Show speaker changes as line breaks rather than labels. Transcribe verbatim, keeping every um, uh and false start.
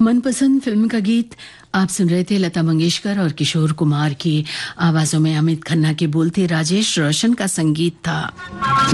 मनपसंद फिल्म का गीत आप सुन रहे थे। लता मंगेशकर और किशोर कुमार की आवाजों में अमित खन्ना के बोल थे, राजेश रोशन का संगीत था।